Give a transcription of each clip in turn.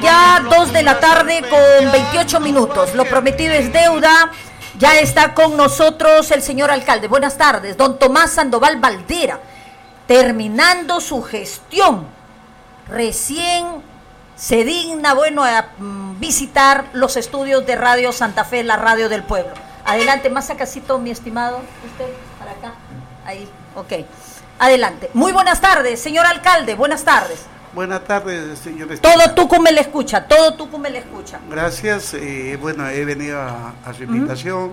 ya 2 de la tarde con 28 minutos. Lo prometido es deuda. Ya está con nosotros el señor alcalde. Buenas tardes, don Tomás Sandoval Valdera, terminando su gestión. Recién se digna, a visitar los estudios de Radio Santa Fe, la radio del pueblo. Adelante, más acasito, mi estimado. Usted, para acá. Ahí, ok. Adelante. Muy buenas tardes, señor alcalde. Buenas tardes. Buenas tardes, señor. Todo Tucumán le escucha, todo Tucumán le escucha. Gracias. He venido a su invitación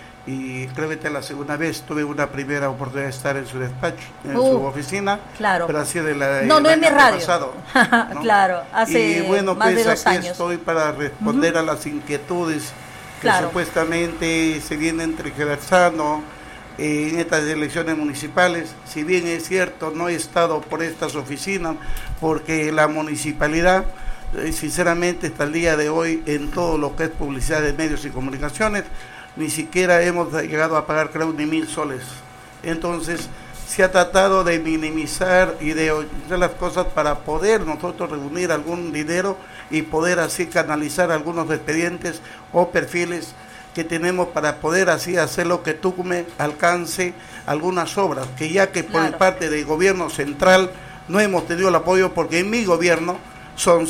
y creo que esta es la segunda vez. Tuve una primera oportunidad de estar en su despacho, en su oficina. Claro. Pero así de la no es mi radio. Pasado, ¿no? Claro, hace más de 2 años. Estoy para responder a las inquietudes que supuestamente se vienen tergiversando en estas elecciones municipales. Si bien es cierto, no he estado por estas oficinas porque la municipalidad, sinceramente, hasta el día de hoy, en todo lo que es publicidad de medios y comunicaciones, ni siquiera hemos llegado a pagar, creo, ni 1,000 soles. Entonces, se ha tratado de minimizar y de hacer las cosas para poder nosotros reunir algún dinero y poder así canalizar algunos expedientes o perfiles que tenemos para poder así hacer lo que Tucumán alcance algunas obras, que ya que por parte del gobierno central no hemos tenido el apoyo, porque en mi gobierno son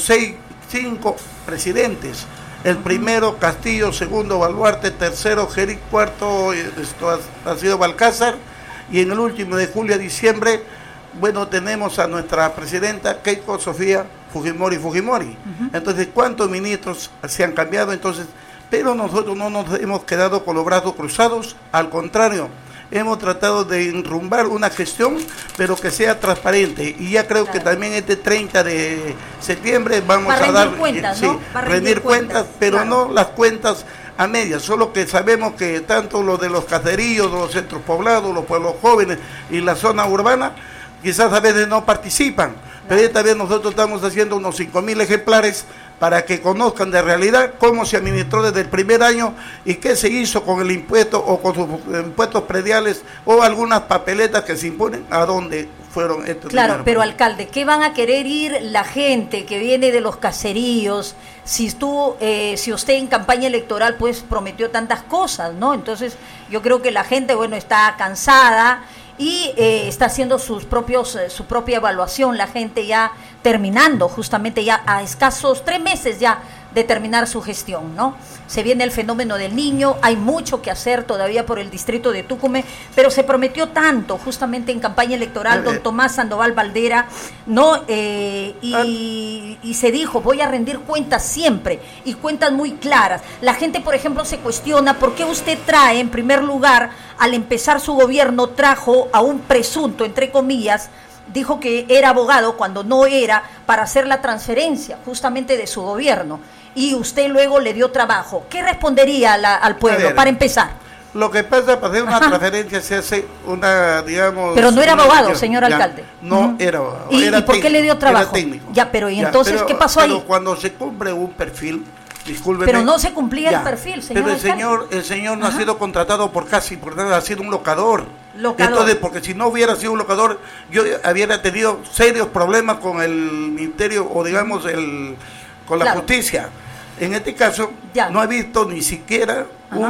5 presidentes. El primero Castillo, segundo Baluarte, tercero Jeric, cuarto ha sido Balcázar, y en el último de julio a diciembre, tenemos a nuestra presidenta Keiko Sofía Fujimori. Entonces, ¿cuántos ministros se han cambiado? Entonces, pero nosotros no nos hemos quedado con los brazos cruzados, al contrario, hemos tratado de enrumbar una gestión, pero que sea transparente, y ya creo que también este 30 de septiembre vamos a dar cuentas, rendir cuentas, pero no las cuentas a medias, solo que sabemos que tanto los de los caseríos, los centros poblados, los pueblos jóvenes y la zona urbana, quizás a veces no participan, pero esta vez nosotros estamos haciendo unos 5,000 ejemplares para que conozcan de realidad cómo se administró desde el primer año y qué se hizo con el impuesto o con sus impuestos prediales o algunas papeletas que se imponen, a dónde fueron estos dineros. Pero alcalde, ¿qué van a querer ir la gente que viene de los caseríos? Si usted en campaña electoral pues prometió tantas cosas, ¿no? Entonces yo creo que la gente, está cansada y está haciendo su propia evaluación, la gente ya terminando justamente ya a escasos 3 meses ya de terminar su gestión, ¿no? Se viene el fenómeno del Niño, hay mucho que hacer todavía por el distrito de Tucumán, pero se prometió tanto justamente en campaña electoral, don Tomás Sandoval Valdera, ¿no? Y se dijo, voy a rendir cuentas siempre, y cuentas muy claras. La gente, por ejemplo, se cuestiona por qué usted trae, en primer lugar, al empezar su gobierno, trajo a un presunto, entre comillas, dijo que era abogado cuando no era, para hacer la transferencia justamente de su gobierno, y usted luego le dio trabajo. ¿Qué respondería al pueblo, para empezar? Lo que pasa, para hacer una transferencia se hace una, digamos... Pero no era abogado, señor alcalde. No era abogado. ¿Y por qué le dio trabajo? Era técnico. Entonces, ¿qué pasó ahí? Pero cuando se cumple un perfil, discúlpeme. Pero no se cumplía el perfil, señor Pero el señor no ha sido contratado por nada, ha sido un locador. Entonces, porque si no hubiera sido un locador, yo hubiera tenido serios problemas con el ministerio, o digamos, con la justicia. En este caso, no he visto ni siquiera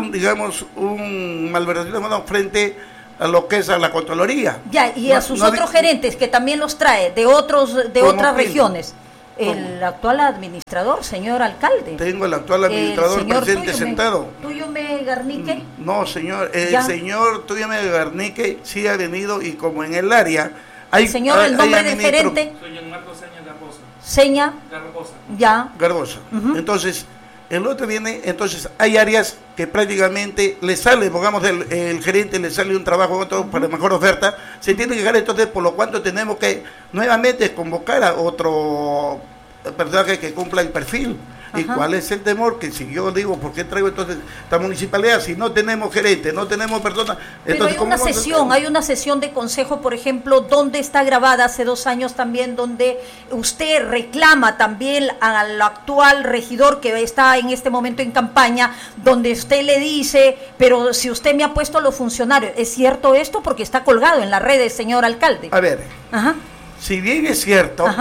un malversación frente a lo que es a la Contraloría. Y a sus otros gerentes, que también los trae de otras regiones. El actual administrador, señor alcalde. Tengo el actual administrador presente sentado. ¿Tuyome Garnique? No, señor. El señor Tuyome Garnique sí ha venido, y como en el área... el nombre del gerente. Soy Marco Seña Garbosa. Seña. Garbosa. Garbosa. Entonces, el otro viene, entonces hay áreas que prácticamente le sale, pongamos el gerente le sale un trabajo para mejor oferta, se tiene que llegar, entonces por lo cuanto tenemos que nuevamente convocar a otro personaje que cumpla el perfil. ¿Y cuál es el temor? Que si yo digo, ¿por qué traigo entonces esta municipalidad? Si no tenemos gerente, no tenemos personas... Pero hay una sesión de consejo, por ejemplo, donde está grabada hace 2 años también, donde usted reclama también al actual regidor que está en este momento en campaña, donde usted le dice, pero si usted me ha puesto a los funcionarios, ¿es cierto esto? Porque está colgado en las redes, señor alcalde. A ver, si bien es cierto...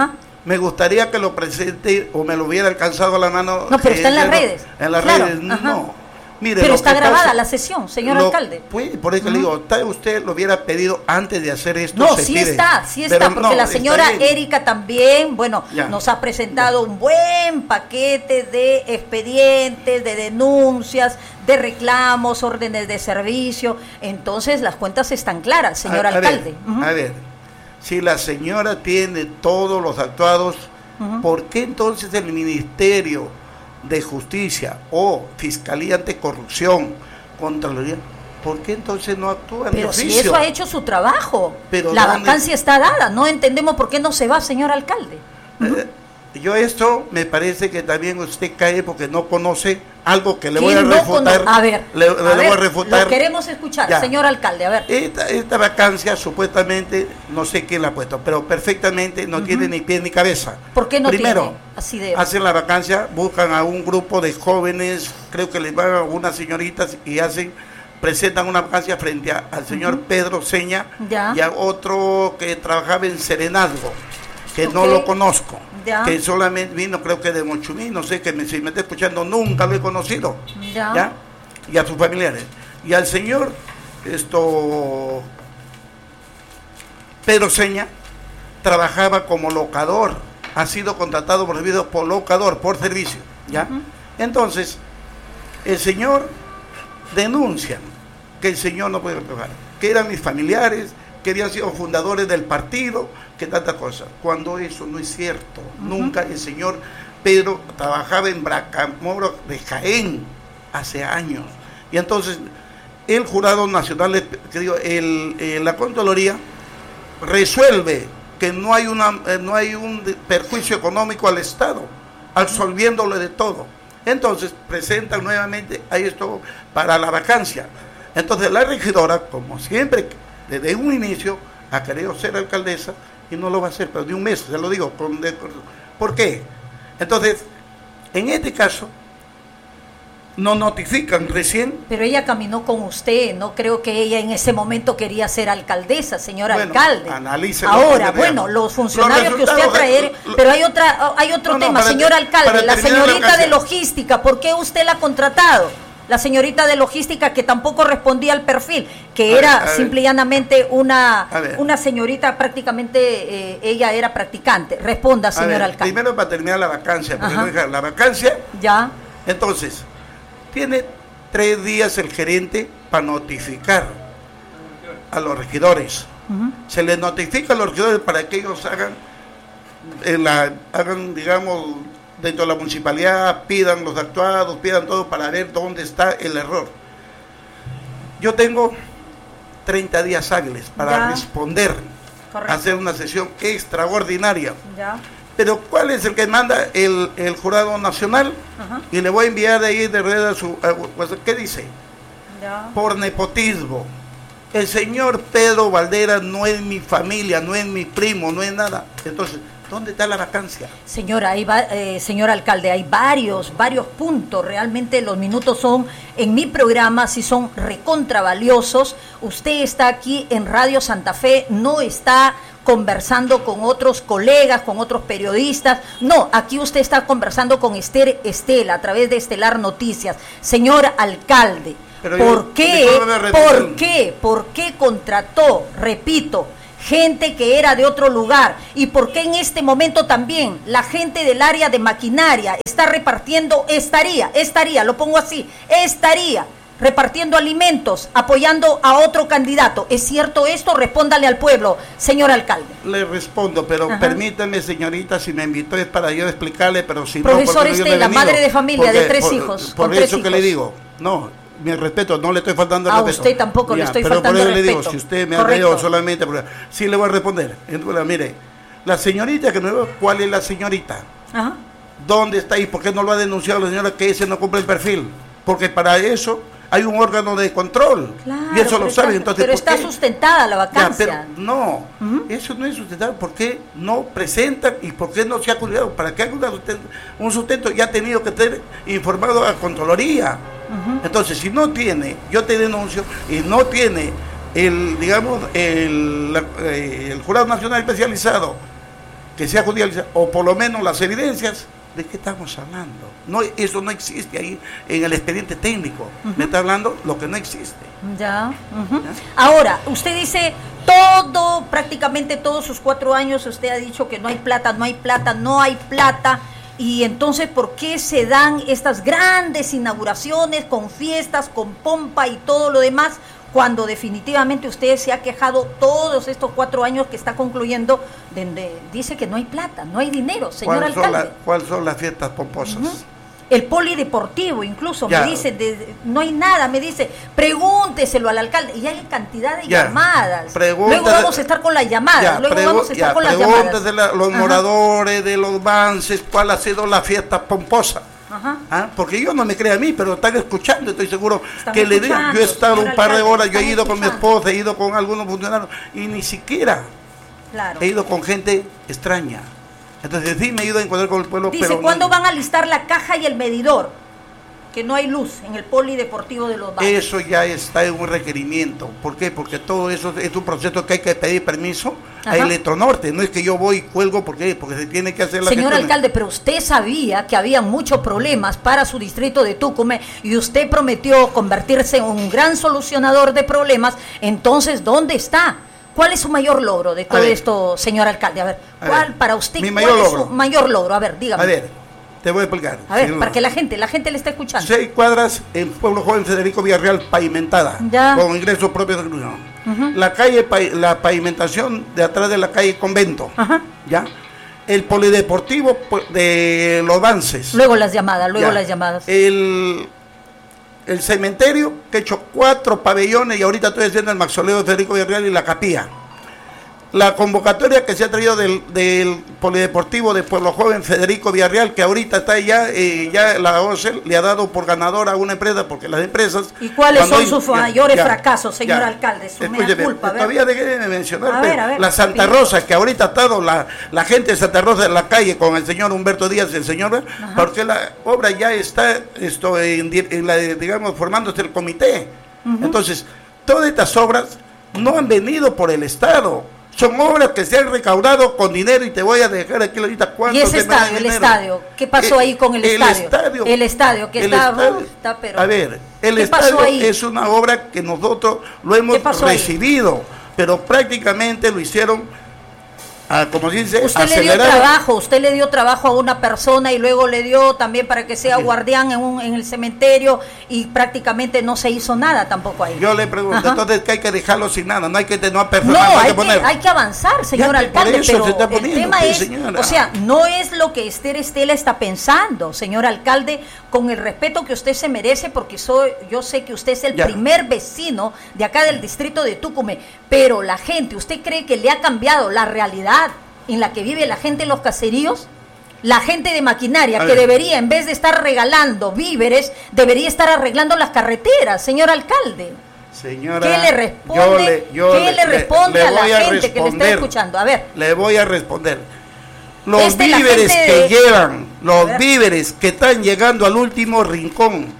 me gustaría que lo presente o me lo hubiera alcanzado a la mano. No, pero está en las redes. En las redes, no. Mire, pero está grabada la sesión, señor alcalde. Pues, por eso le digo, usted lo hubiera pedido antes de hacer esto. No, sí está, porque la señora Erika también, nos ha presentado un buen paquete de expedientes, de denuncias, de reclamos, órdenes de servicio. Entonces, las cuentas están claras, señor alcalde. A ver, si la señora tiene todos los actuados, ¿por qué entonces el Ministerio de Justicia o Fiscalía Anticorrupción, Contraloría, ¿por qué entonces no actúan? Pero si eso ha hecho su trabajo, la vacancia está dada, no entendemos por qué no se va, señor alcalde. Yo esto me parece que también usted cae porque no conoce algo que le voy a refutar. A ver, le voy a refutar. Lo queremos escuchar, señor alcalde, a ver. Esta vacancia supuestamente, no sé quién la ha puesto, pero perfectamente no tiene ni pie ni cabeza. ¿Por qué no Primero, tiene? Así de... hacen la vacancia, buscan a un grupo de jóvenes, creo que les van a unas señoritas y presentan una vacancia frente al señor Pedro Seña y a otro que trabajaba en Serenazgo, que no lo conozco. Que solamente vino, creo que de Mochumí, no sé, si me está escuchando, nunca lo he conocido. ¿Ya? Y a sus familiares. Y al señor, Pedro Seña, trabajaba como locador, ha sido contratado por locador, por servicio. ¿Ya? Entonces, el señor denuncia que el señor no puede trabajar, que eran mis familiares, que habían sido fundadores del partido, que tantas cosas, cuando eso no es cierto. Nunca el señor Pedro trabajaba en Bracamoro de Jaén hace años, y entonces el Jurado Nacional, la Contraloría resuelve que no hay un perjuicio económico al Estado, absolviéndole de todo. Entonces presentan nuevamente a esto para la vacancia. Entonces la regidora, como siempre, desde un inicio ha querido ser alcaldesa y no lo va a hacer, pero de un mes, se lo digo. ¿Por qué? Entonces, en este caso, nos notifican recién. Pero ella caminó con usted, no creo que ella en ese momento quería ser alcaldesa, señor alcalde. Ahora, los funcionarios que usted atrae, pero hay otro tema, señor alcalde, la señorita de logística, ¿por qué usted la ha contratado? La señorita de logística que tampoco respondía al perfil, que era simple y llanamente una señorita, prácticamente ella era practicante. Responda, señor alcalde. Primero, para terminar la vacancia, porque la vacancia, entonces, tiene 3 días el gerente para notificar a los regidores. Se les notifica a los regidores para que ellos hagan, digamos, dentro de la municipalidad, pidan los actuados, pidan todo para ver dónde está el error. Yo tengo 30 días hábiles para responder, hacer una sesión extraordinaria. Pero ¿cuál es el que manda el Jurado Nacional? Y le voy a enviar de ahí de red a su... ¿qué dice? Por nepotismo. El señor Pedro Valderas no es mi familia, no es mi primo, no es nada. Entonces, ¿dónde está la vacancia? Señora, señor alcalde, hay varios puntos. Realmente los minutos son, en mi programa, sí son recontravaliosos. Usted está aquí en Radio Santa Fe, no está conversando con otros colegas, con otros periodistas. No, aquí usted está conversando con Esther Estela a través de Estelar Noticias. Señor alcalde, ¿por qué contrató, repito, gente que era de otro lugar? ¿Y por qué en este momento también la gente del área de maquinaria está repartiendo, estaría, lo pongo así, estaría repartiendo alimentos, apoyando a otro candidato? ¿Es cierto esto? Respóndale al pueblo, señor alcalde. Le respondo, pero permítame, señorita, si me invitó es para yo explicarle, pero si Profesor Estela, madre de familia, de 3 hijos. Por eso que le digo, no, mi respeto, no le estoy faltando el respeto. A usted tampoco le estoy faltando el respeto. Pero por eso le digo, si usted me ha leído solamente, sí le voy a responder. Entonces, mire, la señorita que me ve, ¿cuál es la señorita? ¿Dónde está ahí? ¿Por qué no lo ha denunciado la señora que ese no cumple el perfil? Porque para eso hay un órgano de control. Claro, y eso lo saben. Entonces, pero está sustentada la vacancia. Pero no, eso no es sustentado. ¿Por qué no presentan y por qué no se ha cuidado? ¿Para qué un sustento ya ha tenido que tener informado a Contraloría? Entonces, si no tiene, yo te denuncio, y no tiene el Jurado Nacional Especializado que sea judicializado, o por lo menos las evidencias. ¿De qué estamos hablando? No, eso no existe ahí en el expediente técnico. Me está hablando lo que no existe. Ya. Ahora, usted dice todo, prácticamente todos sus 4 años, usted ha dicho que no hay plata, no hay plata, no hay plata. Y entonces, ¿por qué se dan estas grandes inauguraciones con fiestas, con pompa y todo lo demás, cuando definitivamente usted se ha quejado todos estos 4 años que está concluyendo, donde dice que no hay plata, no hay dinero, señor alcalde? ¿Cuáles son las fiestas pomposas? El polideportivo, incluso, ya. Me dice, no hay nada, me dice, pregúnteselo al alcalde, y hay cantidad de llamadas. Luego vamos a estar con las llamadas, pregúnteselo a los moradores de los Vances, ¿cuál ha sido la fiesta pomposa? Porque yo no me creo a mí, pero están escuchando, estoy seguro que le digan. Yo he estado un par de horas, yo he ido con mi esposa, he ido con algunos funcionarios, y ni siquiera he ido con gente extraña. Entonces sí me he ido a encontrar con el pueblo. Dice, pero ¿cuándo van a listar la caja y el medidor? Que no hay luz en el polideportivo de los Valles. Eso ya está en un requerimiento. ¿Por qué? Porque todo eso es un proceso que hay que pedir permiso a Electronorte. No es que yo voy y cuelgo porque se tiene que hacer la Señor alcalde, pero usted sabía que había muchos problemas para su distrito de Tucumán y usted prometió convertirse en un gran solucionador de problemas. Entonces, ¿dónde está? ¿Cuál es su mayor logro de todo esto, señor alcalde? A ver, para usted, ¿cuál es su mayor logro? A ver, dígame. A ver, te voy a explicar. A ver, para que la gente le esté escuchando. 6 cuadras en Pueblo Joven Federico Villarreal pavimentada, con ingresos propios de la la calle, la pavimentación de atrás de la calle Convento, ¿ya? El polideportivo de Los Vances. Luego las llamadas. El cementerio, que he hecho 4 pabellones y ahorita estoy haciendo el mausoleo de Federico Villarreal y la capilla. La convocatoria que se ha traído del polideportivo de Pueblo Joven Federico Villarreal, que ahorita está ya la OCE le ha dado por ganadora a una empresa, porque las empresas... ¿Y cuáles son sus mayores fracasos, señor alcalde? Su mea culpa, todavía déjeme mencionar, la Santa Rosa, que ahorita ha estado la gente de Santa Rosa en la calle con el señor Humberto Díaz, el señor, porque la obra ya está digamos, formándose el comité. Entonces, todas estas obras no han venido por el Estado. Son obras que se han recaudado con dinero, y te voy a dejar aquí ahorita cuánto. ¿Y ese estadio? ¿Qué pasó ahí con el estadio? El estadio, que está pero... A ver, el estadio es una obra que nosotros lo hemos recibido, pero prácticamente lo hicieron, como dice, usted le dio trabajo a una persona y luego le dio también para que sea guardián en el cementerio, y prácticamente no se hizo nada tampoco ahí. Yo le pregunto, entonces, que hay que dejarlo sin nada, no hay que tener personal, hay que avanzar, señor alcalde, pero el tema es, o sea, no es lo que Esther Estela está pensando, señor alcalde, con el respeto que usted se merece, porque yo sé que usted es el primer vecino de acá del distrito de Tucumán, pero la gente, ¿usted cree que le ha cambiado la realidad en la que vive la gente en los caseríos? La gente de maquinaria que debería, en vez de estar regalando víveres, debería estar arreglando las carreteras, señor alcalde. Señora, ¿qué le responde, le responde a la gente que le está escuchando? A ver. Le voy a responder. Los víveres que llevan, víveres que están llegando al último rincón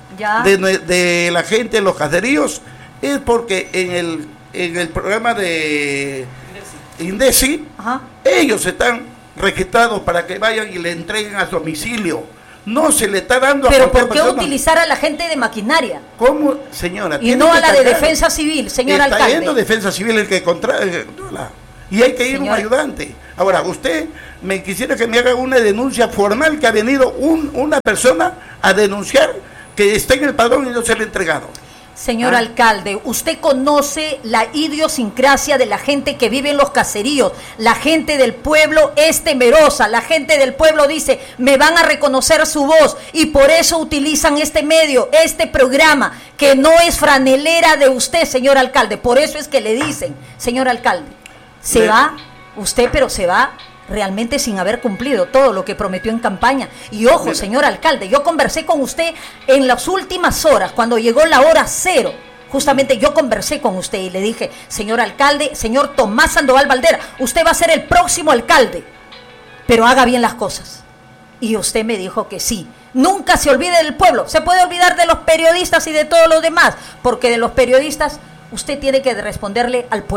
de la gente en los caseríos, es porque en el programa de Indesi, ellos están registrados para que vayan y le entreguen a su domicilio. No se le está dando a ¿pero por qué utilizar a la gente de maquinaria? ¿Cómo, señora? Y no a la de defensa civil, señor alcalde. Está yendo defensa civil el que controla. Y hay que ir un ayudante. Ahora, usted me quisiera que me haga una denuncia formal que ha venido una persona a denunciar que está en el padrón y no se le ha entregado. Señor alcalde, usted conoce la idiosincrasia de la gente que vive en los caseríos. La gente del pueblo es temerosa. La gente del pueblo dice, me van a reconocer su voz, y por eso utilizan este medio, este programa, que no es franelera de usted, señor alcalde. Por eso es que le dicen, señor alcalde, se va usted, pero se va realmente sin haber cumplido todo lo que prometió en campaña. Y ojo, señor alcalde, yo conversé con usted en las últimas horas, cuando llegó la hora 0. Justamente yo conversé con usted y le dije, señor alcalde, señor Tomás Sandoval Valdera, usted va a ser el próximo alcalde, pero haga bien las cosas. Y usted me dijo que sí. Nunca se olvide del pueblo. Se puede olvidar de los periodistas y de todos los demás, porque de los periodistas usted tiene que responderle al pueblo.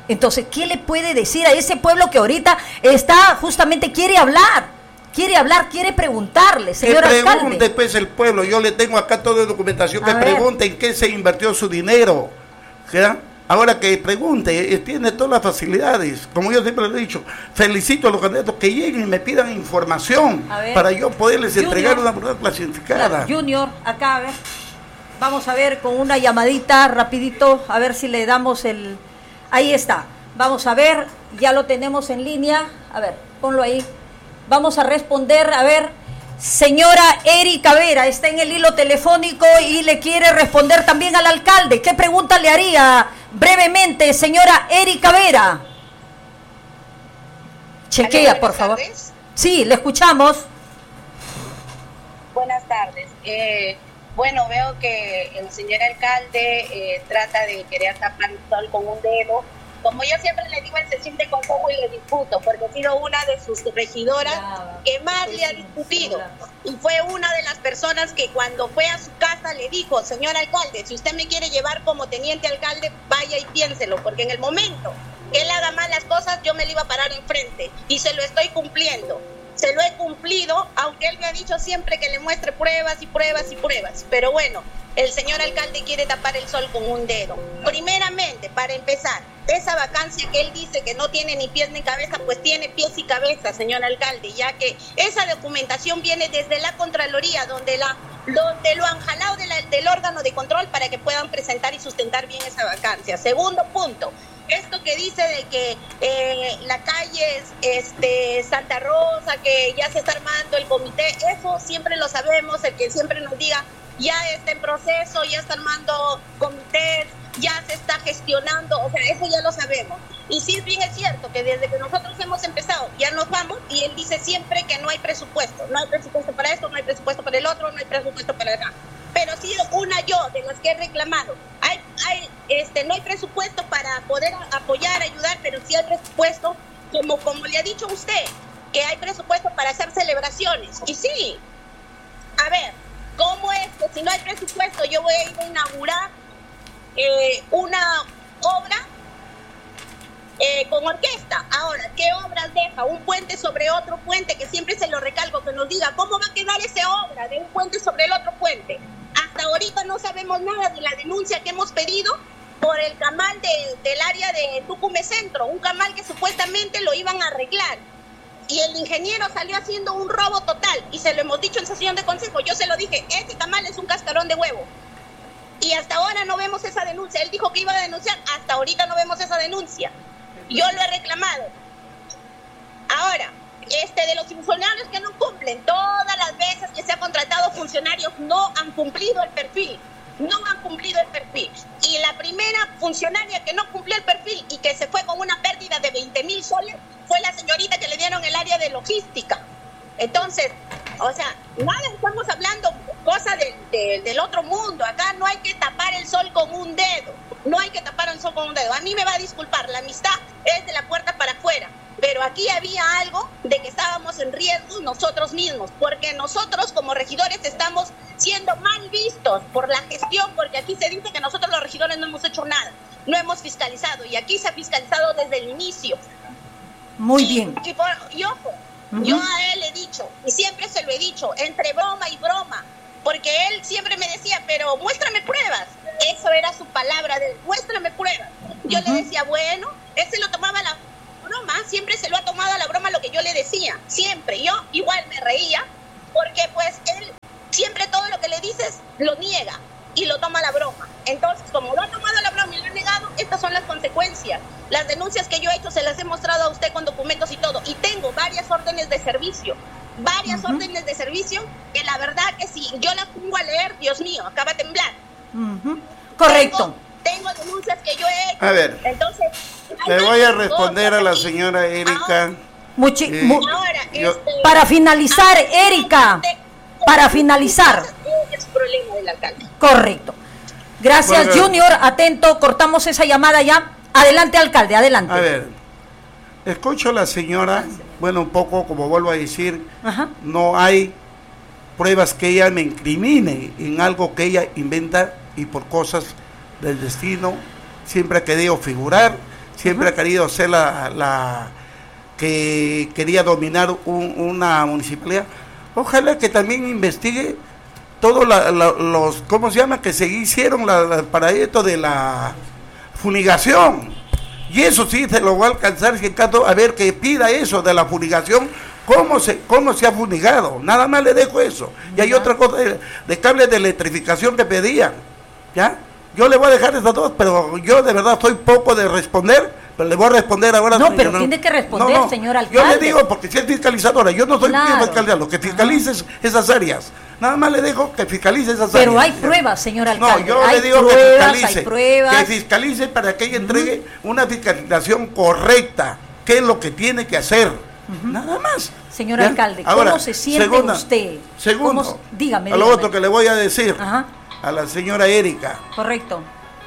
Entonces, ¿qué le puede decir a ese pueblo que ahorita está, justamente quiere hablar, quiere preguntarle, señor alcalde? Que pregunte pues el pueblo, yo le tengo acá toda la documentación, que pregunte en qué se invirtió su dinero, ¿ya? Ahora que pregunte, tiene todas las facilidades, como yo siempre le he dicho, felicito a los candidatos que lleguen y me pidan información para yo poderles entregar una verdad clasificada. Junior, acá, a ver, vamos a ver con una llamadita rapidito, a ver si le damos el... Ahí está, vamos a ver, ya lo tenemos en línea, a ver, ponlo ahí, vamos a responder, a ver, señora Erika Vera, está en el hilo telefónico y le quiere responder también al alcalde. ¿Qué pregunta le haría brevemente, señora Erika Vera? Chequea, por favor. Sí, le escuchamos. Buenas tardes. Bueno, veo que el señor alcalde trata de querer tapar el sol con un dedo. Como yo siempre le digo en sesión de consejo y le discuto, porque he sido una de sus regidoras que más le ha discutido. Y fue una de las personas que cuando fue a su casa le dijo, señor alcalde, si usted me quiere llevar como teniente alcalde, vaya y piénselo, porque en el momento que él haga mal las cosas, yo me le iba a parar enfrente. Y se lo estoy cumpliendo. Se lo he cumplido, aunque él me ha dicho siempre que le muestre pruebas y pruebas y pruebas. Pero bueno, el señor alcalde quiere tapar el sol con un dedo. Primeramente, para empezar, esa vacancia que él dice que no tiene ni pies ni cabeza, pues tiene pies y cabeza, señor alcalde, ya que esa documentación viene desde la Contraloría, donde lo han jalado del órgano de control para que puedan presentar y sustentar bien esa vacancia. Segundo punto, esto que dice de que la calle es Santa Rosa, que ya se está armando el comité, eso siempre lo sabemos, el que siempre nos diga ya está en proceso, ya está armando comités, ya se está gestionando, o sea, eso ya lo sabemos. Y sí, bien es cierto que desde que nosotros hemos empezado ya nos vamos y él dice siempre que no hay presupuesto para esto, no hay presupuesto para el otro, no hay presupuesto para acá. Pero sí, una yo de las que he reclamado, no hay presupuesto para poder apoyar, ayudar, pero sí hay presupuesto, como le ha dicho usted, que hay presupuesto para hacer celebraciones. Y sí, a ver, ¿cómo es que si no hay presupuesto yo voy a ir a inaugurar una obra con orquesta? Ahora, ¿qué obras deja? Un puente sobre otro puente, que siempre se lo recalco, que nos diga cómo va a quedar esa obra de un puente sobre el otro puente. Hasta ahorita no sabemos nada de la denuncia que hemos pedido por el camal del área de Tucumé Centro, un camal que supuestamente lo iban a arreglar. Y el ingeniero salió haciendo un robo total, y se lo hemos dicho en sesión de consejo. Yo se lo dije, este camal es un cascarón de huevo. Y hasta ahora no vemos esa denuncia. Él dijo que iba a denunciar, hasta ahorita no vemos esa denuncia. Yo lo he reclamado. Ahora, de los funcionarios que no cumplen, todas las veces que se ha contratado funcionarios no han cumplido el perfil. No han cumplido el perfil. Y la primera funcionaria que no cumplió el perfil y que se fue con una pérdida de 20,000 soles fue la señorita que le dieron el área de logística. Entonces, o sea, nada, estamos hablando cosas del otro mundo. Acá no hay que tapar el sol con un dedo. No hay que tapar el sol con un dedo. A mí me va a disculpar, la amistad es de la puerta para afuera. Pero aquí había algo de que estábamos en riesgo nosotros mismos, porque nosotros como regidores estamos siendo mal vistos por la gestión, porque aquí se dice que nosotros los regidores no hemos hecho nada, no hemos fiscalizado, y aquí se ha fiscalizado desde el inicio. Muy bien. Yo a él he dicho, y siempre se lo he dicho, entre broma y broma, porque él siempre me decía, pero muéstrame pruebas. Eso era su palabra, de muéstrame pruebas. Yo le decía, bueno, él se lo tomaba la broma, siempre se lo ha tomado a la broma lo que yo le decía, siempre. Yo igual me reía, porque pues él siempre todo lo que le dices lo niega y lo toma a la broma. Entonces, como lo ha tomado a la broma y lo ha negado, estas son las consecuencias. Las denuncias que yo he hecho se las he mostrado a usted con documentos y todo, y tengo varias órdenes de servicio, órdenes de servicio, que la verdad que si yo las pongo a leer, Dios mío, acaba de temblar. Correcto. Tengo denuncias que yo he hecho. A ver, entonces, le voy a responder a la señora Erika. Para finalizar, Erika, para finalizar. Es problema del alcalde. Correcto. Gracias, bueno, Junior. Atento, cortamos esa llamada ya. Adelante, alcalde, adelante. A ver, escucho a la señora, bueno, un poco, como vuelvo a decir, no hay pruebas que ella me incrimine en algo que ella inventa, y por cosas del destino siempre ha querido figurar, siempre ha querido ser la que quería dominar una municipalidad. Ojalá que también investigue todos los, ¿cómo se llama? Que se hicieron para esto de la fumigación. Y eso sí se lo va a alcanzar, si en caso, a ver que pida eso de la fumigación, cómo se ha fumigado. Nada más le dejo eso. Y hay otra cosa de cables de electrificación que pedían, ¿ya? Yo le voy a dejar esas dos, pero yo de verdad soy poco de responder, pero le voy a responder ahora. No, pero tiene que responder, señor alcalde. Yo le digo, porque si es fiscalizadora, yo no soy fiscalizador, lo que fiscalice esas áreas. Nada más le dejo que fiscalice esas áreas. Pero hay pruebas, señor alcalde. No, yo le digo que fiscalice para que ella entregue una fiscalización correcta, qué es lo que tiene que hacer. Nada más. Señor alcalde, ¿cómo se siente usted? Segundo, dígame. A lo otro que le voy a decir. A la señora Erika. Correcto.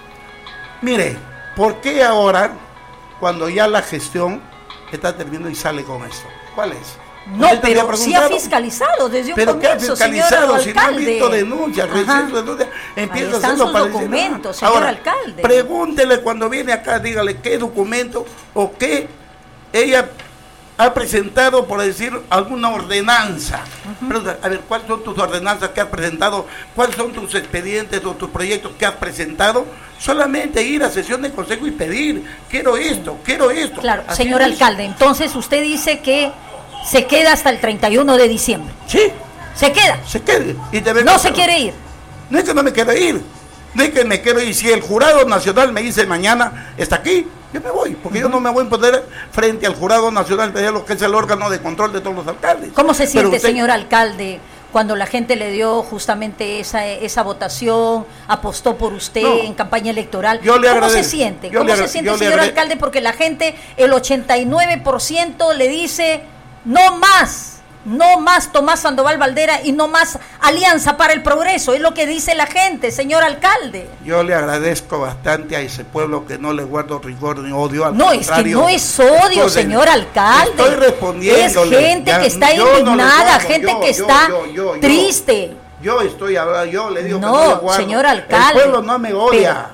Mire, ¿por qué ahora, cuando ya la gestión está terminando y sale con esto? ¿Cuál es? No, pero sí ha fiscalizado desde un comienzo, ¿Pero qué ha fiscalizado? Si no han visto denuncias, empieza a hacerlo para documentos, señor ahora, alcalde. Pregúntele cuando viene acá, dígale qué documento o qué ella ha presentado, por decir, alguna ordenanza. Pero, a ver, ¿cuáles son tus ordenanzas que has presentado? ¿Cuáles son tus expedientes o tus proyectos que has presentado? Solamente ir a sesión de consejo y pedir, quiero esto. Claro, señor alcalde, entonces usted dice que se queda hasta el 31 de diciembre. Sí. ¿Se queda? Se queda. ¿No se quiere ir? No es que no me quiero ir. No es que me quiero ir. Si el Jurado Nacional me dice mañana, está aquí, yo me voy, porque yo no me voy a poner frente al Jurado Nacional, de lo que es el órgano de control de todos los alcaldes. ¿Cómo se siente, señor alcalde, cuando la gente le dio justamente esa votación, apostó por usted en campaña electoral? ¿Cómo se siente? ¿Cómo se siente, señor alcalde? Porque la gente, el 89% le dice no más Tomás Sandoval Baldera y no más Alianza para el Progreso, es lo que dice la gente, señor alcalde. Yo le agradezco bastante a ese pueblo que no le guardo rigor ni odio. Al contrario, es que no es odio, señor alcalde. Estoy respondiendo. Es gente que está indignada, gente que está triste. Yo le digo no, que no le guardo. Señor alcalde. El pueblo no me odia.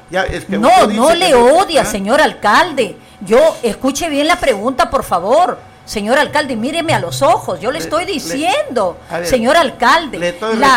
No le odia, señor alcalde. Escuche bien la pregunta, por favor. Señor alcalde, míreme a los ojos, yo le estoy diciendo, señor alcalde, la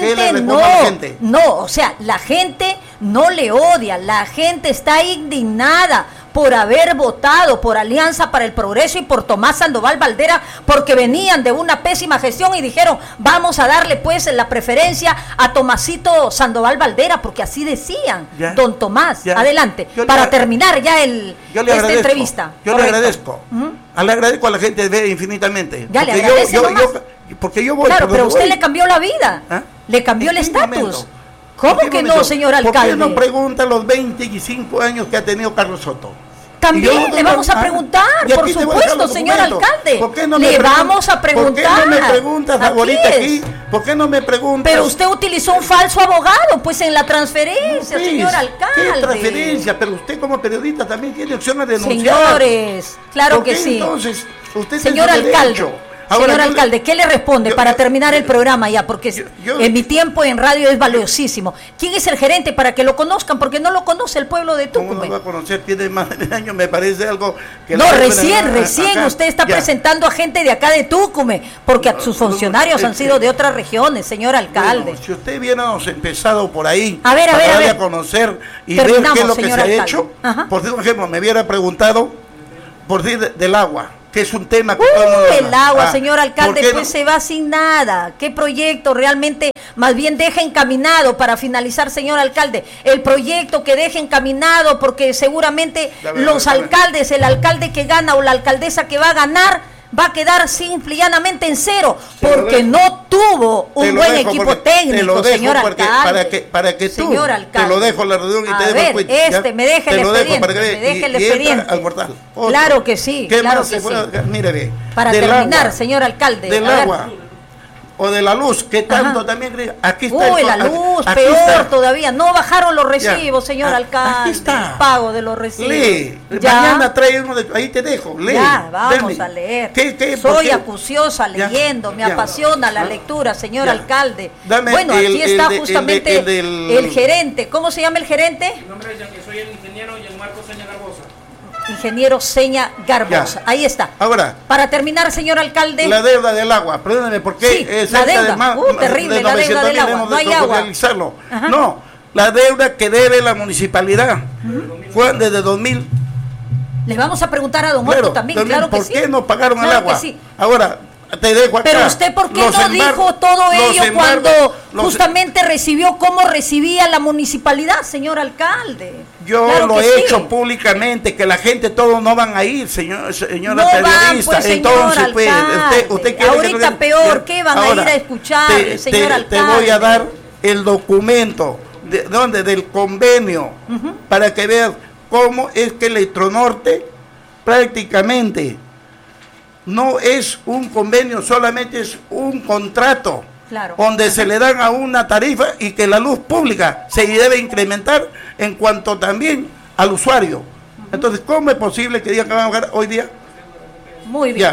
gente la gente no le odia, la gente está indignada por haber votado por Alianza para el Progreso y por Tomás Sandoval Baldera, porque venían de una pésima gestión y dijeron, vamos a darle pues la preferencia a Tomasito Sandoval Baldera, porque así decían, don Tomás. Adelante, para terminar ya esta entrevista. Yo le agradezco. Le agradezco a la gente infinitamente. Ya porque yo voy. Claro, pero usted le cambió la vida, le cambió el estatus. ¿Cómo que no, señor alcalde? ¿Por qué no pregunta los 25 años que ha tenido Carlos Soto? También le vamos a preguntar, por supuesto, señor alcalde. Le vamos a preguntar. ¿Por qué no me preguntas ahorita aquí? ¿Por qué no me preguntas? Pero usted utilizó un falso abogado, pues en la transferencia, señor alcalde. ¿Qué transferencia? Pero usted como periodista también tiene opción a denunciar. Señores, claro que sí. Entonces, usted señor alcalde. Señor alcalde, ¿qué le responde para terminar el programa ya? Porque en mi tiempo en radio es valiosísimo. ¿Quién es el gerente para que lo conozcan? Porque no lo conoce el pueblo de Tucumán. ¿Cómo lo va a conocer? Tiene más de un año, me parece algo que... No, recién usted está presentando a gente de acá de Tucumán, porque sus funcionarios han sido de otras regiones, señor alcalde. Bueno, si usted hubiéramos empezado por ahí, a ver, a conocer y ver qué es lo que se ha hecho, por ejemplo, me hubiera preguntado por decir del agua, que es un tema que todo el mundo el agua, señor alcalde, pues se va sin nada. ¿Qué proyecto realmente más bien deja encaminado para finalizar, señor alcalde? El proyecto que deje encaminado, porque seguramente los alcaldes, el alcalde que gana o la alcaldesa que va a ganar, va a quedar simple y llanamente en cero, porque no tuvo un buen equipo técnico, señor alcalde. Para que tú, señor alcalde, te lo dejo la reunión y te dejo me deja el expediente. Al portal. Claro que sí, claro que sí. Mire, ve. Para terminar, señor alcalde. Del agua. O de la luz, que tanto también... Aquí está. La luz, peor todavía. No bajaron los recibos, señor alcalde. Aquí está. El pago de los recibos. Lee. Mañana trae uno de... Ahí te dejo. Lee. Ya, vamos a leer. Soy acuciosa leyendo. Me apasiona la lectura, señor alcalde. Bueno, aquí está justamente el gerente. ¿Cómo se llama el gerente? Mi nombre es soy el ingeniero Gianmarco Seña Garbosa. Ingeniero Seña Garbosa. Ahí está. Ahora, para terminar, señor alcalde. La deuda del agua, perdóneme, ¿por qué? Sí, la deuda. Terrible, la deuda del agua. No hay agua. No, la deuda que debe la municipalidad fue desde 2000. Le vamos a preguntar a don Otto también, claro que sí. ¿Por qué no pagaron el agua? Sí. Ahora, te dejo acá. Pero usted, ¿por qué no dijo todo ello cuando justamente recibió cómo recibía la municipalidad, señor alcalde? Yo lo he hecho públicamente, que la gente todos no van a ir, señora periodista. Pues, entonces, pues, usted quiere ahorita peor, ¿qué van a ir a escuchar, señor alcalde? Te voy a dar el documento del convenio para que veas cómo es que Electronorte prácticamente no es un convenio, solamente es un contrato, donde se le dan a una tarifa y que la luz pública se debe incrementar en cuanto también al usuario. Entonces, ¿cómo es posible que digan que van a pagar hoy día? Muy bien.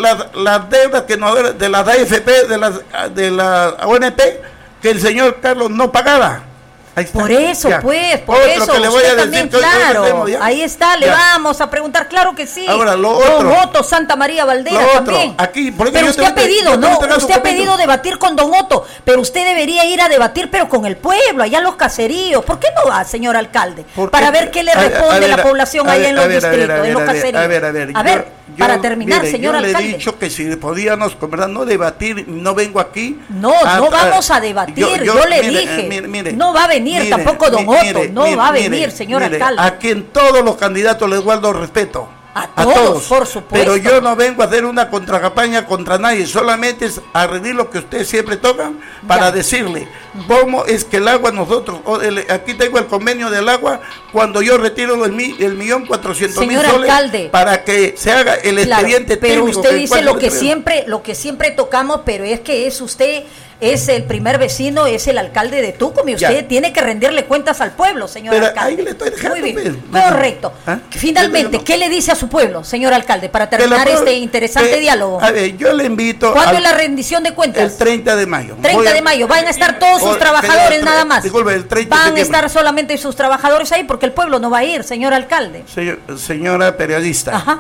Las deudas que no, de las AFP, de la ONP, que el señor Carlos no pagaba. Por eso, pues, por eso, que le voy a también, decir, claro, ahí está, le vamos a preguntar, claro que sí. Ahora, lo otro. Don Otto Santa María Valdera también. Aquí, pero usted ha pedido, usted ha pedido debatir con don Otto, pero usted debería ir a debatir, pero con el pueblo, allá en los caseríos. ¿Por qué no va, señor alcalde? Para ver qué le responde la población allá en los distritos, en los caseríos. A ver, para terminar, señor alcalde. Yo le he dicho que si podíamos, no debatir, no vengo aquí. No vamos a debatir, yo le dije, no va a venir tampoco don Otto, no va a venir, señor alcalde. A quien todos los candidatos les guardo respeto. A todos, por supuesto. Pero yo no vengo a hacer una contracampaña contra nadie, solamente es a rendir lo que ustedes siempre tocan para decirle cómo es que el agua nosotros, aquí tengo el convenio del agua, cuando yo retiro el 1.400.000 soles alcalde, para que se haga el expediente técnico. Pero usted dice lo que siempre tocamos, pero es que usted es el primer vecino, es el alcalde de Tucumán y usted tiene que rendirle cuentas al pueblo, señor alcalde. Ahí le estoy dejando. Muy bien, correcto. Finalmente, ¿qué le dice a su pueblo, señor alcalde, para terminar este interesante diálogo? A ver, yo le invito. ¿Cuándo es la rendición de cuentas? El 30 de mayo. 30 de mayo, van a estar todos sus trabajadores nada más. Disculpe, el 30 van a estar solamente sus trabajadores ahí porque el pueblo no va a ir, señor alcalde. Señora periodista,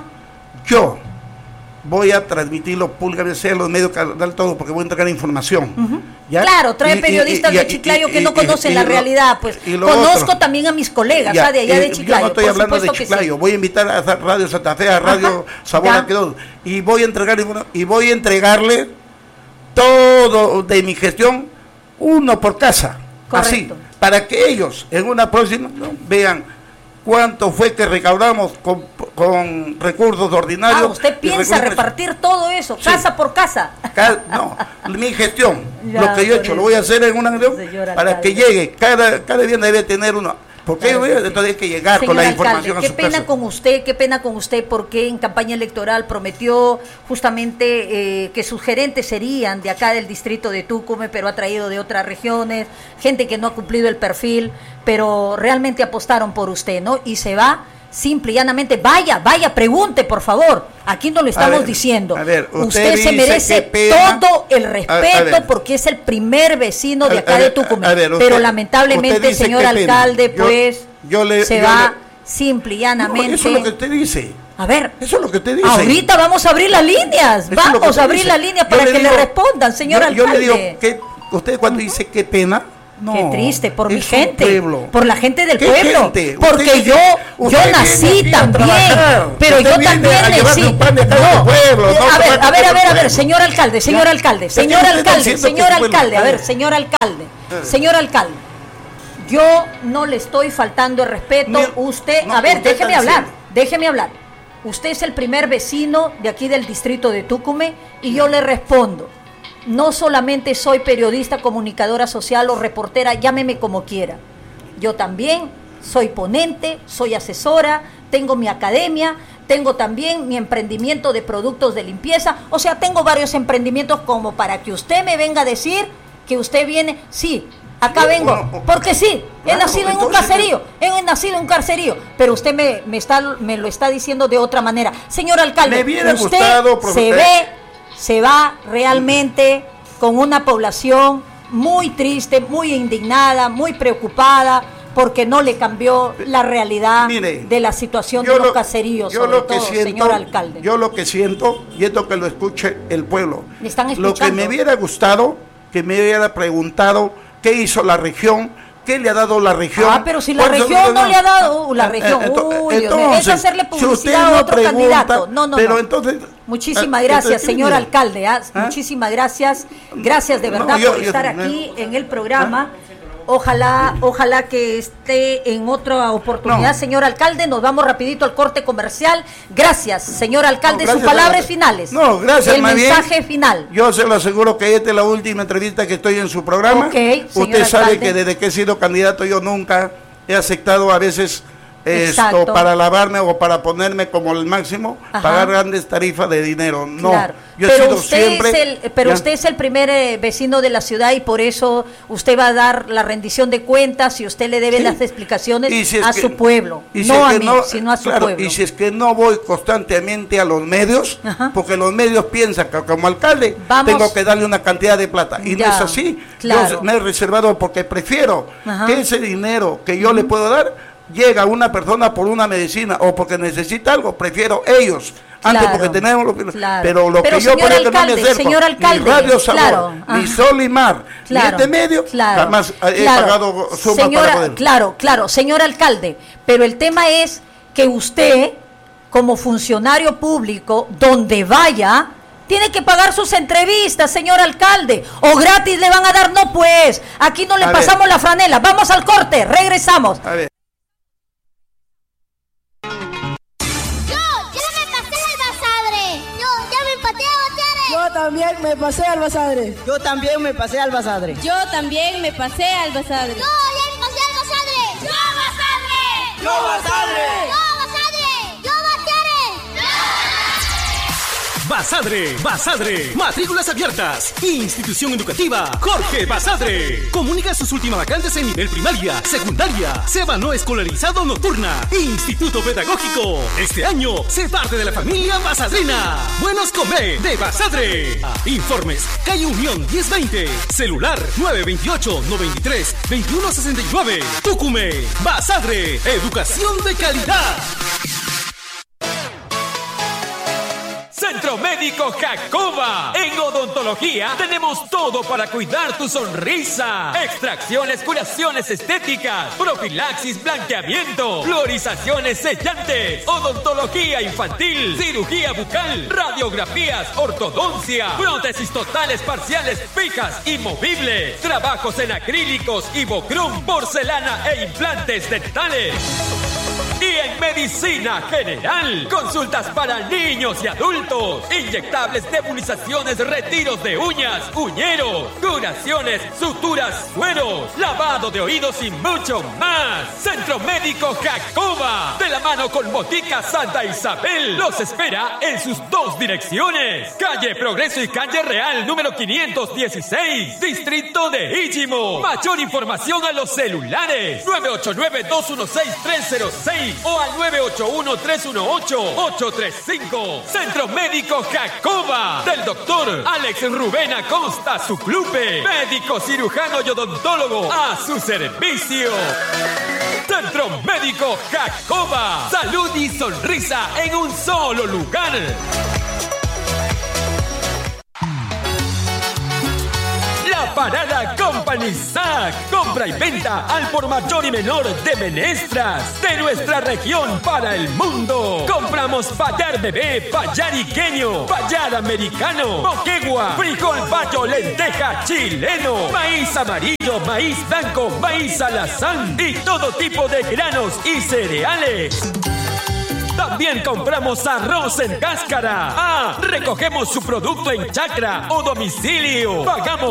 yo voy a transmitirlo públicamente, sea los medios, canal todo, porque voy a entregar información. Claro, trae periodistas de Chiclayo que no conocen la realidad, pues. Conozco también a mis colegas de allá de Chiclayo. Yo no estoy hablando de Chiclayo, voy a invitar a Radio Santa Fe, a Radio Sabor, y voy a entregarle todo de mi gestión, uno por casa. Correcto. Así, para que ellos en una próxima vean cuánto fue que recaudamos con recursos ordinarios. ¿Usted piensa repartir todo eso, casa por casa? No, mi gestión, lo que yo he hecho, lo voy a hacer en una reunión para que llegue, cada bien debe tener uno. Porque entonces hay que llegar con la información a su casa. Qué pena con usted, porque en campaña electoral prometió justamente que sus gerentes serían de acá del distrito de Tucumán, pero ha traído de otras regiones, gente que no ha cumplido el perfil, pero realmente apostaron por usted, ¿no? Y se va simple y llanamente, vaya, pregunte, por favor. Aquí no lo estamos diciendo. Usted se merece todo el respeto porque es el primer vecino de acá de Tucumán. Pero lamentablemente, señor alcalde, pues se va simple y llanamente. Eso es lo que usted dice. A ver, eso es lo que usted dice. Ahorita vamos a abrir las líneas. Vamos a abrir las líneas para que le respondan, señor alcalde. Yo le digo que usted cuando dice qué pena. No, qué triste, por mi gente, por la gente del pueblo, porque yo nací también, pero yo también nací. A ver, señor alcalde, yo no le estoy faltando el respeto, usted, déjeme hablar. Usted es el primer vecino de aquí del distrito de Tucumán y yo le respondo. No solamente soy periodista, comunicadora social o reportera, llámeme como quiera. Yo también soy ponente, soy asesora, tengo mi academia, tengo también mi emprendimiento de productos de limpieza. O sea, tengo varios emprendimientos como para que usted me venga a decir que usted viene. Sí, acá vengo, porque sí, he nacido en un caserío, pero usted me lo está diciendo de otra manera. Señor alcalde, usted se va realmente con una población muy triste, muy indignada, muy preocupada, porque no le cambió la realidad de la situación de los caseríos, sobre todo, señor alcalde. Yo lo que siento, y esto que lo escuche el pueblo, ¿me están escuchando? Lo que me hubiera gustado, que me hubiera preguntado qué hizo la región, qué le ha dado la región. Pero si la región no le ha dado, la región, es hacerle publicidad a otro candidato. No. Pero entonces, muchísimas gracias, señor alcalde. Muchísimas gracias. Gracias de verdad por estar aquí en el programa. Ojalá que esté en otra oportunidad, señor alcalde. Nos vamos rapidito al corte comercial. Gracias, señor alcalde. Sus palabras finales. No, gracias. El mensaje final. Yo se lo aseguro que esta es la última entrevista que estoy en su programa. Usted sabe que desde que he sido candidato yo nunca he aceptado a veces esto para lavarme o para ponerme como el máximo, pagar grandes tarifas de dinero. No, claro. Usted es el primer vecino de la ciudad y por eso usted va a dar la rendición de cuentas y usted le debe las explicaciones su pueblo, no a mí, sino a su pueblo. Y si es que no voy constantemente a los medios, porque los medios piensan que como alcalde tengo que darle una cantidad de plata, y no es así. Yo me he reservado porque prefiero que ese dinero que yo le puedo dar llega una persona por una medicina o porque necesita algo, prefiero ellos. Antes porque tenemos pero lo que yo por eso no me acerco, ni Radio Sabor, ni Sol y Mar, ni este medio, jamás he pagado suma para poder. Claro, señor alcalde, pero el tema es que usted, como funcionario público, donde vaya, tiene que pagar sus entrevistas, señor alcalde, o gratis le van a dar. No, pues, aquí no le pasamos la franela. Vamos al corte, regresamos. A ver. Yo también me pasé al Basadre. Yo también me pasé al Basadre. Yo también me pasé al Basadre. Yo ya me pasé al Basadre. ¡Yo Basadre! ¡Yo Basadre! Basadre, matrículas abiertas. Institución educativa Jorge Basadre. Comunica sus últimas vacantes en nivel primaria, secundaria, SEBA no escolarizado nocturna, Instituto Pedagógico. Este año, sé parte de la familia basadrina. Buenos con B de Basadre. Informes, calle Unión 1020, celular 928-93-2169. Tucumé, Basadre, educación de calidad. Centro Médico Jacoba. En odontología tenemos todo para cuidar tu sonrisa. Extracciones, curaciones estéticas, profilaxis, blanqueamiento, fluorizaciones sellantes, odontología infantil, cirugía bucal, radiografías, ortodoncia, prótesis totales, parciales, fijas y movibles, trabajos en acrílicos, Ivocrum, porcelana e implantes dentales. Y en medicina general, consultas para niños y adultos, inyectables, nebulizaciones, retiros de uñas, uñeros, curaciones, suturas, sueros, lavado de oídos y mucho más. Centro Médico Jacoba, de la mano con Botica Santa Isabel, los espera en sus dos direcciones: calle Progreso y calle Real número 516, distrito de Íchimo. Mayor información a los celulares 989-216-306 o al 981-318-835. Centro Médico Jacoba, del doctor Alex Rubén Acosta Suclupe, médico cirujano y odontólogo a su servicio. Centro Médico Jacoba, salud y sonrisa en un solo lugar. La Parada Company SAC. Compra y venta al por mayor y menor de menestras de nuestra región para el mundo. Compramos payar bebé, payar iqueño, payar americano, moquegua, frijol payo, lenteja chileno, maíz amarillo, maíz blanco, maíz alazán y todo tipo de granos y cereales. También compramos arroz en cáscara. Recogemos su producto en chacra o domicilio. Pagamos